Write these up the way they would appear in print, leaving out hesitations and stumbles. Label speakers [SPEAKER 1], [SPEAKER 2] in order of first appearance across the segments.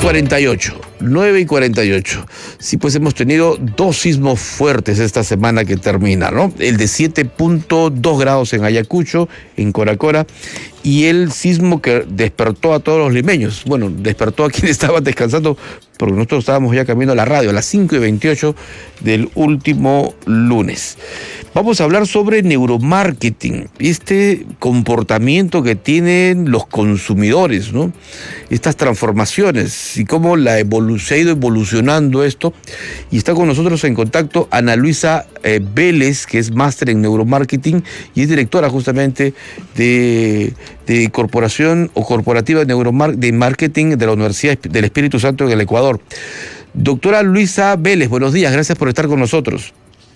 [SPEAKER 1] 9:48. 9:48. Sí, pues hemos tenido dos sismos fuertes esta semana que termina, ¿no? El de 7.2 grados en Ayacucho, en Coracora, y el sismo que despertó a todos los limeños. Bueno, despertó a quienes estaban descansando, porque nosotros estábamos ya cambiando a la radio a las 5:28 del último lunes. Vamos a hablar sobre neuromarketing, este comportamiento que tienen los consumidores, ¿no? Estas transformaciones y cómo se ha ido evolucionando esto. Y está con nosotros en contacto Ana Luisa Vélez, que es máster en neuromarketing y es directora justamente de corporación o corporativa de marketing de la Universidad del Espíritu Santo en el Ecuador. Doctora Luisa Vélez, buenos días, gracias por estar con nosotros.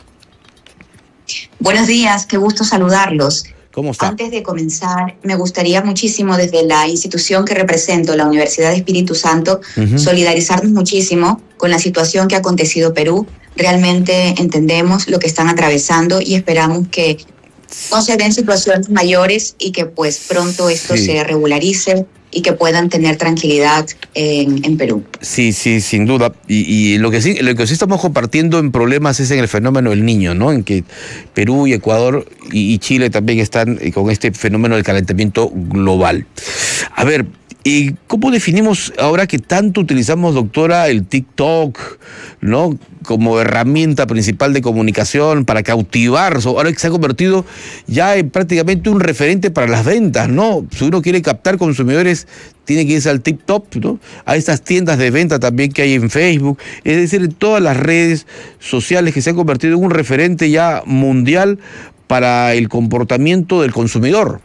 [SPEAKER 2] Buenos días, qué gusto saludarlos.
[SPEAKER 1] ¿Cómo está?
[SPEAKER 2] Antes de comenzar, me gustaría muchísimo desde la institución que represento, la Universidad de Espíritu Santo, solidarizarnos muchísimo con la situación que ha acontecido en Perú. Realmente entendemos lo que están atravesando y esperamos que no se den situaciones mayores y que pues pronto esto se regularice y que puedan tener tranquilidad en Perú. Sí,
[SPEAKER 1] sin duda. Y lo que sí estamos compartiendo en problemas es en el fenómeno del Niño, ¿no? En que Perú y Ecuador y Chile también están con este fenómeno del calentamiento global. A ver, ¿cómo definimos ahora que tanto utilizamos, doctora, el TikTok, ¿no? Como herramienta principal de comunicación para cautivar? Ahora que se ha convertido ya en prácticamente un referente para las ventas, ¿no? Si uno quiere captar consumidores, tiene que irse al TikTok, ¿no? A estas tiendas de venta también que hay en Facebook, es decir, en todas las redes sociales que se han convertido en un referente ya mundial para el comportamiento del consumidor.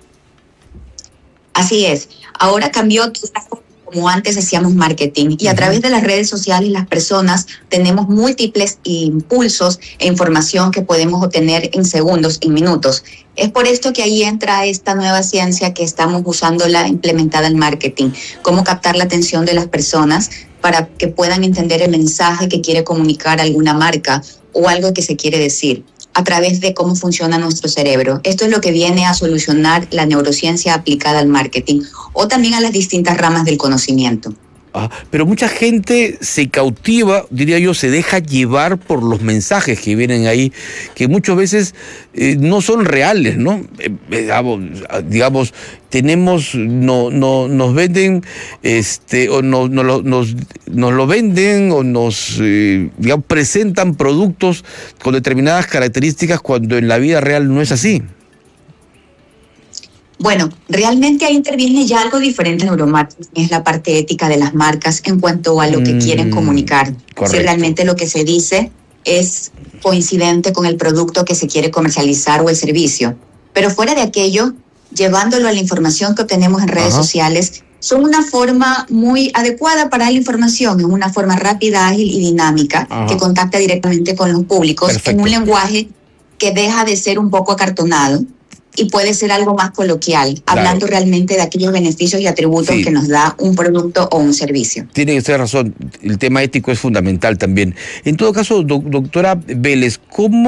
[SPEAKER 2] Así es. Ahora cambió como antes hacíamos marketing y a través de las redes sociales las personas tenemos múltiples impulsos e información que podemos obtener en segundos, en minutos. Es por esto que ahí entra esta nueva ciencia que estamos usándola implementada en marketing, cómo captar la atención de las personas para que puedan entender el mensaje que quiere comunicar alguna marca o algo que se quiere decir, a través de cómo funciona nuestro cerebro. Esto es lo que viene a solucionar la neurociencia aplicada al marketing o también a las distintas ramas del conocimiento.
[SPEAKER 1] Pero mucha gente se cautiva, diría yo, se deja llevar por los mensajes que vienen ahí, que muchas veces no son reales, ¿no? Digamos, nos venden, o nos lo venden o nos presentan productos con determinadas características cuando en la vida real no es así.
[SPEAKER 2] Bueno, realmente ahí interviene ya algo diferente en neuromarketing, es la parte ética de las marcas en cuanto a lo que quieren comunicar.
[SPEAKER 1] Correcto.
[SPEAKER 2] Si realmente lo que se dice es coincidente con el producto que se quiere comercializar o el servicio. Pero fuera de aquello, llevándolo a la información que obtenemos en redes sociales, son una forma muy adecuada para la información, es una forma rápida, ágil y dinámica que contacta directamente con los públicos. Perfecto. En un lenguaje que deja de ser un poco acartonado y puede ser algo más coloquial, hablando realmente de aquellos beneficios y atributos que nos da un producto o un servicio.
[SPEAKER 1] Tiene que ser razón, el tema ético es fundamental también. En todo caso, doctora Vélez,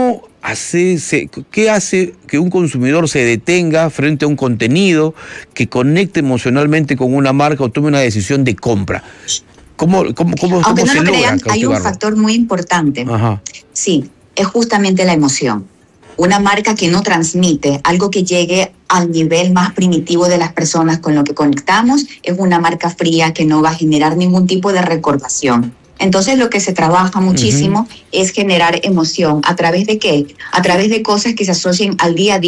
[SPEAKER 1] ¿qué hace que un consumidor se detenga frente a un contenido que conecte emocionalmente con una marca o tome una decisión de compra?
[SPEAKER 2] Aunque no lo crean, hay un factor muy importante. Sí, es justamente la emoción. Una marca que no transmite algo que llegue al nivel más primitivo de las personas con lo que conectamos es una marca fría que no va a generar ningún tipo de recordación. Entonces lo que se trabaja muchísimo es generar emoción. ¿A través de qué? A través de cosas que se asocien al día a día.